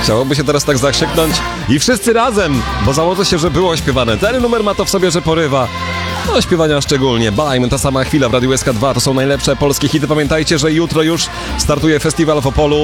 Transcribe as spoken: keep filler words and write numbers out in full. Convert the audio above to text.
Chciałoby się teraz tak zakrzyknąć i wszyscy razem, bo założę się, że było śpiewane. Ten numer ma to w sobie, że porywa. No, śpiewania szczególnie. Bajm, ta sama chwila w Radiu S K dwa, to są najlepsze polskie hity. Pamiętajcie, że jutro już startuje festiwal w Opolu.